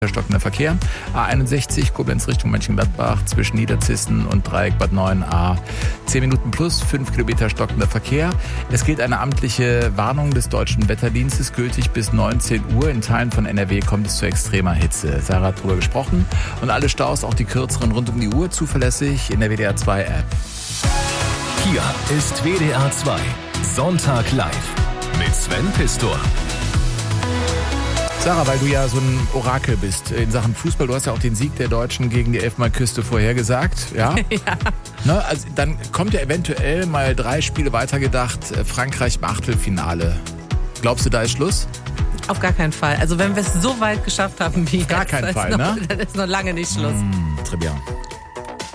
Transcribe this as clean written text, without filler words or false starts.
Stockender Verkehr. A61 Koblenz Richtung Mönchengladbach zwischen Niederzissen und Dreieck Bad 9a. 10 Minuten plus, 5 Kilometer stockender Verkehr. Es gilt eine amtliche Warnung des Deutschen Wetterdienstes, gültig bis 19 Uhr. In Teilen von NRW kommt es zu extremer Hitze. Sarah hat drüber gesprochen. Und alle Staus, auch die kürzeren, rund um die Uhr, zuverlässig in der WDR 2 App. Hier ist WDR 2 Sonntag live mit Sven Pistor. Sarah, weil du ja so ein Orakel bist in Sachen Fußball, du hast ja auch den Sieg der Deutschen gegen die Elfenbeinküste vorhergesagt, ja? Ja. Ne, also dann kommt ja eventuell mal 3 Spiele weitergedacht, Frankreich im Achtelfinale. Glaubst du, da ist Schluss? Auf gar keinen Fall. Also wenn wir es so weit geschafft haben wie Gar jetzt, keinen Fall, noch, ne? dann ist noch lange nicht Schluss. Très bien.